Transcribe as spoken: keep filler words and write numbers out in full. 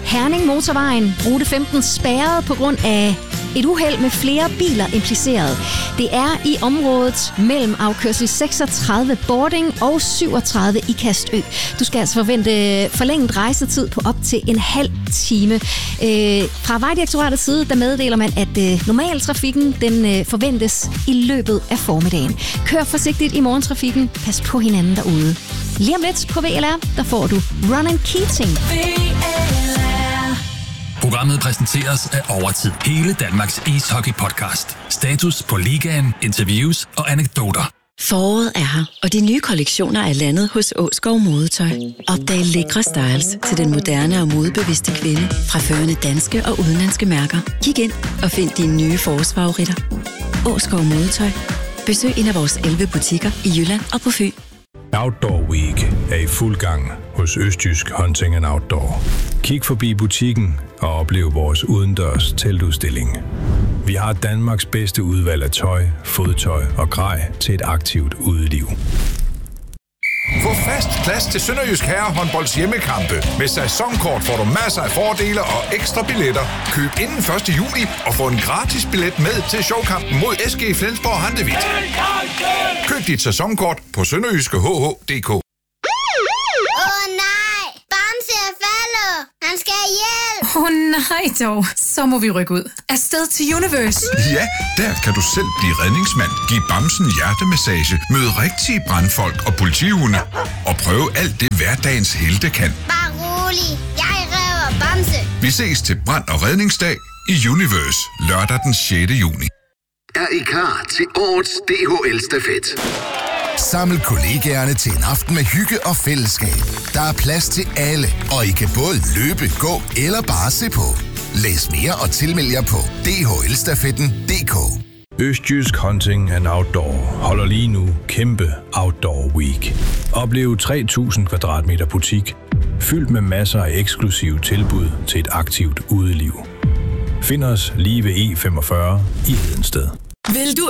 Herning Motorvejen, rute femten, spærret på grund af et uheld med flere biler impliceret. Det er i området mellem afkørsel seksogtredive Bording og syvogtredive Ikastø. Du skal altså forvente forlænget rejsetid på op til en halv time. Øh, fra Vejdirektoratets side, der meddeler man, at øh, normaltrafikken den øh, forventes i løbet af formiddagen. Kør forsigtigt i morgentrafikken. Pas på hinanden derude. Lige om lidt på V L R, der får du Ronan Keating. Programmet præsenteres af Overtid. Hele Danmarks ishockey-podcast. Status på ligaen, interviews og anekdoter. Foråret er her, og de nye kollektioner er landet hos Åskov Modetøj. Opdag lækre styles til den moderne og modebevidste kvinde fra førende danske og udenlandske mærker. Kig ind og find dine nye forårsfavoritter. Åskov Modetøj. Besøg en af vores elleve butikker i Jylland og på Fyn. Outdoor Week er i fuld gang hos Østjysk Hunting and Outdoor. Kig forbi butikken og oplev vores udendørs teltudstilling. Vi har Danmarks bedste udvalg af tøj, fodtøj og grej til et aktivt udeliv. Få fast plads til Sønderjysk Herrehåndbolds hjemmekampe. Med sæsonkort får du masser af fordele og ekstra billetter. Køb inden første juli og få en gratis billet med til showkampen mod S G Flensborg Handewitt. Køb dit sæsonkort på sønderjyske h h punktum d k. Åh oh, nej! Bamse er faldet! Han skal have hjælp! Åh oh, nej dog. Så må vi rykke ud. Afsted til Universe. Ja, der kan du selv blive redningsmand. Giv bamsen hjertemassage. Mød rigtige brandfolk og politihunde. Og prøve alt det hverdagens helte kan. Bare rolig. Jeg redder Bamse. Vi ses til brand- og redningsdag i Universe. Lørdag den sjette juni. Er I klar til årets D H L-stafet? Saml kollegaerne til en aften med hygge og fællesskab. Der er plads til alle, og I kan både løbe, gå eller bare se på. Læs mere og tilmeld jer på d h l stafetten punktum d k. Østjysk Hunting and Outdoor holder lige nu kæmpe Outdoor Week. Oplev tre tusind kvadratmeter butik, fyldt med masser af eksklusive tilbud til et aktivt udeliv. Find os lige ved E femogfyrre i Hedensted. Vil du